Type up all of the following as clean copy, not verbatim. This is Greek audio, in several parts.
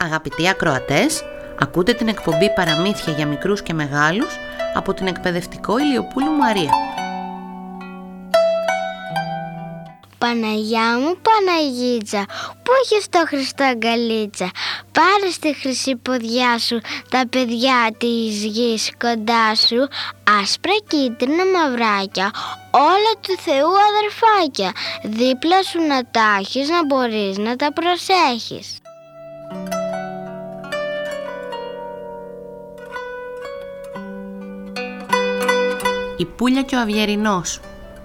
Αγαπητοί ακροατές, ακούτε την εκπομπή Παραμύθια για μικρούς και μεγάλους από την εκπαιδευτικό Ηλιοπούλου Μαρία. Παναγιά μου Παναγίτσα, πού έχεις το Χριστό αγκαλίτσα? Πάρε στη χρυσή ποδιά σου τα παιδιά της γης κοντά σου, άσπρα κίτρινα μαυράκια, όλα του Θεού αδερφάκια, δίπλα σου να τα έχεις, να μπορείς να τα προσέχεις. Η Πούλια και ο Αυγερινός.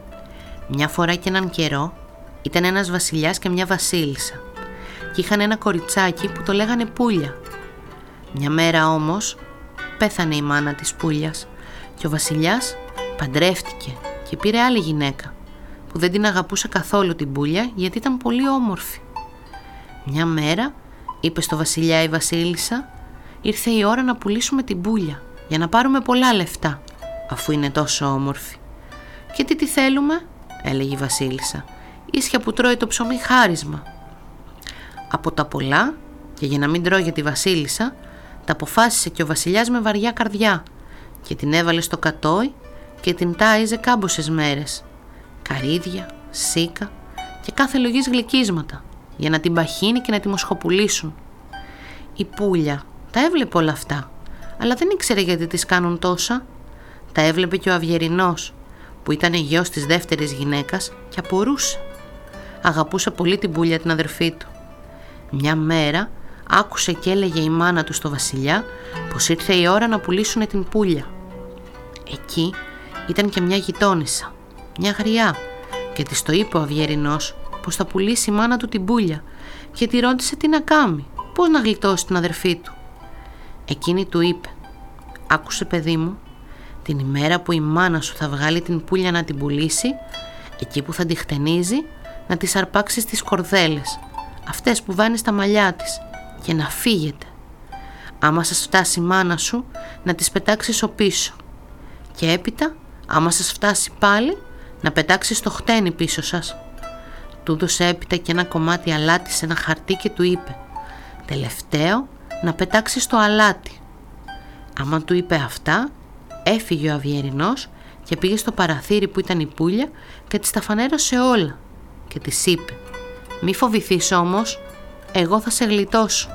Μια φορά και έναν καιρό ήταν ένας βασιλιάς και μια βασίλισσα και είχαν ένα κοριτσάκι που το λέγανε Πούλια. Μια μέρα όμως πέθανε η μάνα της Πούλιας και ο βασιλιάς παντρεύτηκε και πήρε άλλη γυναίκα που δεν την αγαπούσε καθόλου την Πούλια γιατί ήταν πολύ όμορφη. Μια μέρα είπε στο βασιλιά η βασίλισσα: «Ήρθε η ώρα να πουλήσουμε την Πούλια για να πάρουμε πολλά λεφτά, αφού είναι τόσο όμορφη». «Και τι θέλουμε?» έλεγε η βασίλισσα. «Ίσια που τρώει το ψωμί χάρισμα». Από τα πολλά, και για να μην τρώγε τη βασίλισσα, τα αποφάσισε και ο βασιλιάς με βαριά καρδιά και την έβαλε στο κατόι και την τάιζε κάμποσες μέρες, καρύδια, σίκα και κάθε λογής γλυκίσματα, για να την παχύνει και να τη μοσχοπουλήσουν. Η Πούλια τα έβλεπε όλα αυτά, αλλά δεν ήξερε γιατί τις κάνουν τόσα. Τα έβλεπε και ο Αυγερινός, που ήταν γιος της δεύτερης γυναίκας και απορούσε. Αγαπούσε πολύ την Πούλια την αδερφή του. Μια μέρα άκουσε και έλεγε η μάνα του στο βασιλιά πως ήρθε η ώρα να πουλήσουν την Πούλια. Εκεί ήταν και μια γειτόνισσα, μια γριά, και της το είπε ο Αυγερινός πως θα πουλήσει η μάνα του την Πούλια και τη ρώτησε τι να κάνει, πώς να γλιτώσει την αδερφή του. Εκείνη του είπε: «Άκουσε, παιδί μου, την ημέρα που η μάνα σου θα βγάλει την Πούλια να την πουλήσει, εκεί που θα τη χτενίζει, να της αρπάξεις τις κορδέλες, αυτές που βάνει στα μαλλιά της, και να φύγετε. Άμα σας φτάσει η μάνα σου, να τις πετάξεις ο πίσω. Και έπειτα, άμα σας φτάσει πάλι, να πετάξεις το χτένι πίσω σας». Του έδωσε έπειτα και ένα κομμάτι αλάτι σε ένα χαρτί και του είπε: «Τελευταίο, να πετάξεις το αλάτι». Άμα του είπε αυτά, έφυγε ο Αυγερινός και πήγε στο παραθύρι που ήταν η Πούλια και της τα φανέρωσε όλα και της είπε: «Μη φοβηθείς όμως, εγώ θα σε γλιτώσω.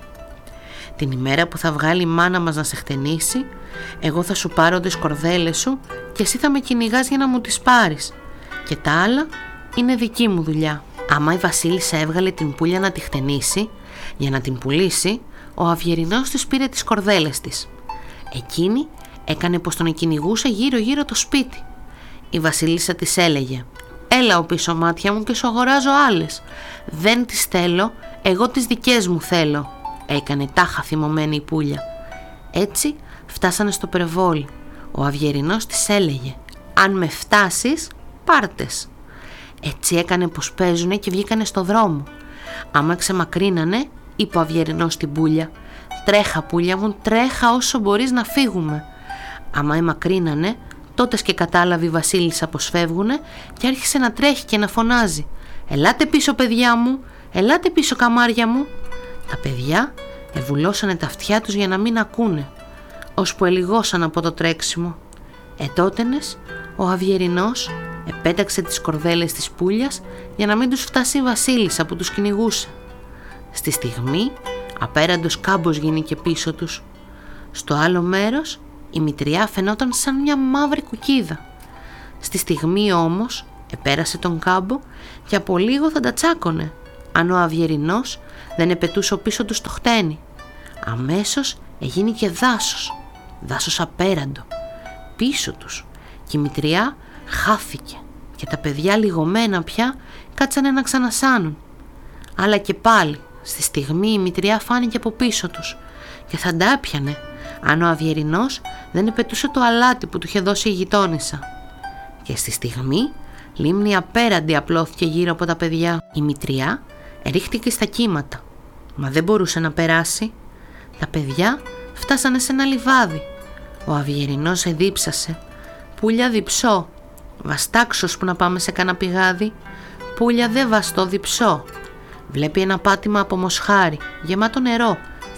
Την ημέρα που θα βγάλει η μάνα μας να σε χτενίσει, εγώ θα σου πάρω τις κορδέλες σου και εσύ θα με κυνηγάς για να μου τις πάρεις, και τα άλλα είναι δική μου δουλειά». Άμα η βασίλισσα έβγαλε την Πούλια να τη χτενίσει για να την πουλήσει, ο Αυγερινός της πήρε τις κορδέλες της. Εκείνη έκανε πως τον κυνηγούσε γύρω-γύρω το σπίτι. Η βασίλισσα της έλεγε: «Έλα ο πίσω μάτια μου και σου αγοράζω άλλες. Δεν τις θέλω, εγώ τις δικές μου θέλω», έκανε τάχα θυμωμένη η Πούλια. Έτσι φτάσανε στο Πρεβόλι. Ο Αυγερινός της έλεγε: «Αν με φτάσεις, πάρτες». Έτσι έκανε πως παίζουνε και βγήκανε στο δρόμο. Άμα ξεμακρύνανε, είπε ο Αυγερινός στην Πούλια: «Τρέχα, Πούλια μου, τρέχα όσο μπορείς να φύγουμε». Άμα εμακρύνανε, τότε και κατάλαβε η βασίλισσα πως φεύγουνε και άρχισε να τρέχει και να φωνάζει: «Ελάτε πίσω, παιδιά μου, ελάτε πίσω, καμάρια μου». Τα παιδιά ευουλώσανε τα αυτιά τους για να μην ακούνε, ώσπου ελιγώσαν από το τρέξιμο. Τότενες ο Αυγερινός επέταξε τις κορδέλες της Πούλιας για να μην τους φτάσει η βασίλισσα που τους κυνηγούσε. Στη στιγμή απέραντος κάμπος γίνηκε πίσω τους. Στο άλλο μέρος η μητριά φαινόταν σαν μια μαύρη κουκίδα. Στη στιγμή όμως επέρασε τον κάμπο και από λίγο θα τα τσάκωνε, αν ο Αυγερινός δεν επετούσε πίσω του το χτένι. Αμέσως εγίνηκε δάσος, δάσος απέραντο, πίσω τους, και η μητριά χάθηκε και τα παιδιά λιγωμένα πια κάτσανε να ξανασάνουν. Αλλά και πάλι στη στιγμή η μητριά φάνηκε από πίσω τους και θα τα έπιανε, αν ο Αυγερινός δεν επετούσε το αλάτι που του είχε δώσει η γειτόνισσα. Και στη στιγμή λίμνη απέραντη απλώθηκε γύρω από τα παιδιά. Η μητριά ρίχτηκε στα κύματα, μα δεν μπορούσε να περάσει. Τα παιδιά φτάσανε σε ένα λιβάδι. Ο Αυγερινός εδίψασε: «Πούλια διψώ, βαστάξος που να πάμε σε κάνα πηγάδι». «Πούλια δε βαστώ, διψώ». Βλέπει ένα πάτημα από μοσχάρι, γεμάτο νερό,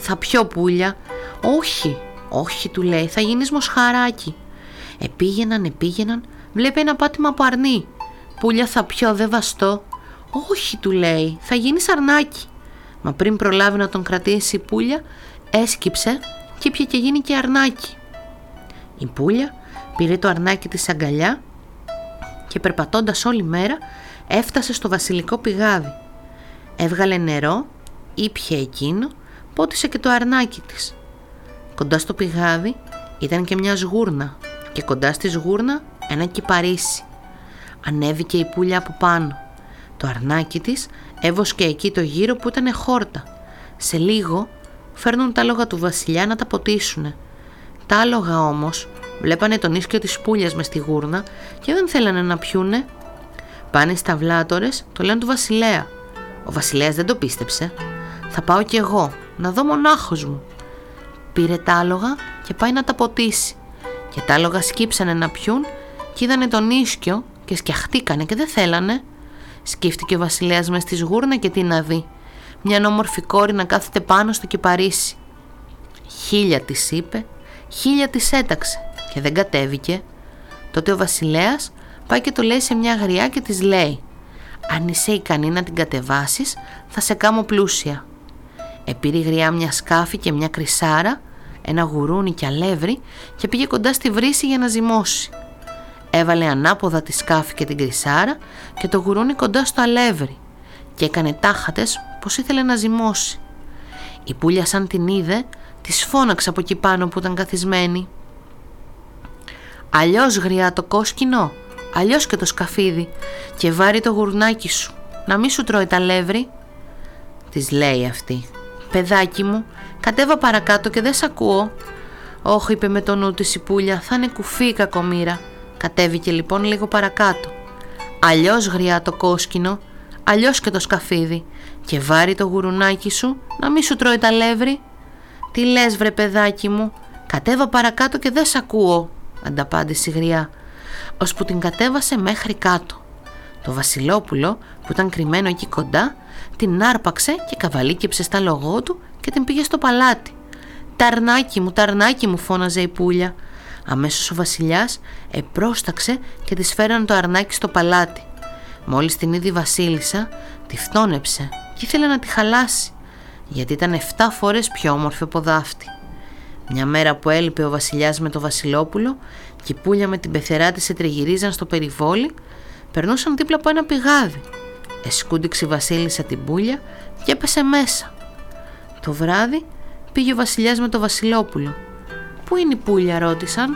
«Θα πιω, Πούλια». «Όχι, όχι», του λέει, «θα γίνεις μοσχαράκι». Επήγαιναν, βλέπει ένα πάτημα από αρνί. «Πούλια, θα πιω, δεν βαστώ». «Όχι», του λέει, «θα γίνεις αρνάκι». Μα πριν προλάβει να τον κρατήσει η Πούλια, έσκυψε και ήπια και γίνει και αρνάκι. Η Πούλια πήρε το αρνάκι της αγκαλιά και περπατώντας όλη μέρα έφτασε στο βασιλικό πηγάδι. Έβγαλε νερό, ήπιε εκείνο, πότισε και το αρνάκι της. Κοντά στο πηγάδι ήταν και μια σγούρνα και κοντά στη σγούρνα ένα κυπαρίσι. Ανέβηκε η Πούλια από πάνω. Το αρνάκι της έβοσκε εκεί το γύρο που ήταν χόρτα. Σε λίγο φέρνουν τα άλογα του βασιλιά να τα ποτίσουνε. Τα άλογα όμως βλέπανε τον ίσκιο της Πούλιας μες στη γούρνα και δεν θέλανε να πιούνε. Πάνε στα βλάτορες, το λένε του βασιλέα. Ο βασιλέας δεν το πίστεψε. «Θα πάω κι εγώ, να δω μονάχος μου». Πήρε τα άλογα και πάει να τα ποτίσει. Και τα άλογα σκύψανε να πιούν και είδανε τον ίσκιο και σκιαχτήκανε και δεν θέλανε. Σκύφτηκε ο βασιλέας μες στη σγούρνα και τι να δει? Μια όμορφη κόρη να κάθεται πάνω στο κυπαρίσι. 1000 της είπε, 1000 της έταξε και δεν κατέβηκε. Τότε ο βασιλέας πάει και το λέει σε μια γριά και της λέει: «Αν είσαι ικανή να την κατεβάσεις, θα σε κάμω πλούσια». Επήρε η γριά μια σκάφη και μια κρυσάρα, ένα γουρούνι και αλεύρι και πήγε κοντά στη βρύση για να ζυμώσει. Έβαλε ανάποδα τη σκάφη και την κρυσάρα και το γουρούνι κοντά στο αλεύρι και έκανε τάχατες πως ήθελε να ζυμώσει. Η Πούλια σαν την είδε, της φώναξε από εκεί πάνω που ήταν καθισμένη: «Αλλιώς, γριά, το κόσκινο, αλλιώς και το σκαφίδι, και βάρει το γουρνάκι σου, να μη σου τρώει τα αλεύρι». Της λέει αυτή: «Παιδάκι μου, κατέβα παρακάτω και δεν σ' ακούω». «Όχι», είπε με το νου της η Πούλια, «θα είναι κουφή η κακομοίρα». Κατέβηκε λοιπόν λίγο παρακάτω. «Αλλιώς, γριά, το κόσκινο, αλλιώς και το σκαφίδι, και βάρει το γουρουνάκι σου, να μη σου τρώει τα αλεύρι». «Τι λες, βρε παιδάκι μου, κατέβα παρακάτω και δεν σ' ακούω», ανταπάντησε η γριά, ώσπου την κατέβασε μέχρι κάτω. Το βασιλόπουλο που ήταν κρυμμένο εκεί κοντά την άρπαξε και καβαλίκεψε στα λογό του και την πήγε στο παλάτι. «Ταρνάκι μου», φώναζε η Πούλια. Αμέσως ο βασιλιάς επρόσταξε και της φέραν το αρνάκι στο παλάτι. Μόλις την είδε η βασίλισσα, τη φθόνεψε και ήθελε να τη χαλάσει, γιατί ήταν 7 φορές πιο όμορφη από δάφτη. Μια μέρα που έλειπε ο βασιλιάς με το βασιλόπουλο και η Πούλια με την πεθερά της ετριγυρίζαν στο περιβόλι, περνούσαν δίπλα από ένα πηγάδι. Εσκούντιξε η βασίλισσα την Πούλια και έπεσε μέσα. Το βράδυ πήγε ο βασιλιάς με το βασιλόπουλο. «Πού είναι η Πούλια?» ρώτησαν.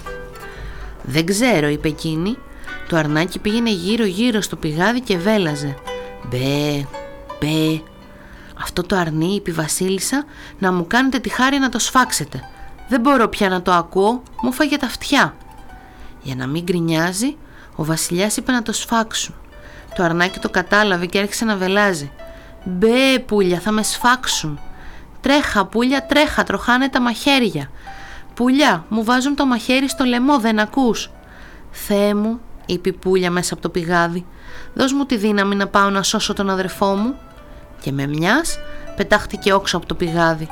«Δεν ξέρω», είπε εκείνη. Το αρνάκι πήγαινε γύρω-γύρω στο πηγάδι και βέλαζε. «Μπε, μπε. Αυτό το αρνί», είπε η βασίλισσα, «να μου κάνετε τη χάρη να το σφάξετε. Δεν μπορώ πια να το ακούω, μου φάγε τα αυτιά». Για να μην γκρινιάζει, ο βασιλιάς είπε να το σφάξουν. Το αρνάκι το κατάλαβε και άρχισε να βελάζει. «Μπε, Πούλια, θα με σφάξουν. Τρέχα, Πούλια, τρέχα, τροχάνε τα μαχαίρια. Πούλια, μου βάζουν το μαχαίρι στο λαιμό, δεν ακούς?» «Θεέ μου», είπε η Πούλια μέσα από το πηγάδι, «δώσ' μου τη δύναμη να πάω να σώσω τον αδερφό μου». Και με μιας πετάχτηκε όξω από το πηγάδι.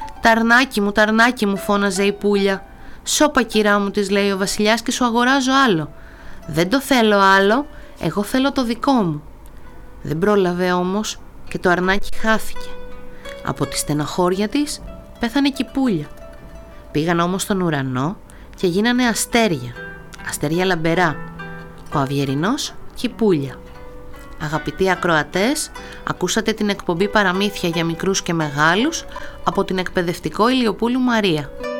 Ταρνάκι μου», φώναζε η Πούλια. «Σώπα, κυρά μου», της λέει ο βασιλιάς, «και σου αγοράζω άλλο». «Δεν το θέλω άλλο, εγώ θέλω το δικό μου». Δεν πρόλαβε όμως και το αρνάκι χάθηκε. Από τη στεναχώρια της πέθανε και η Πούλια. Πήγαν όμως στον ουρανό και γίνανε αστέρια, αστέρια λαμπερά, ο Αυγερινός και η Πούλια. Αγαπητοί ακροατές, ακούσατε την εκπομπή Παραμύθια για μικρούς και μεγάλους από την εκπαιδευτικό Ηλιοπούλου Μαρία.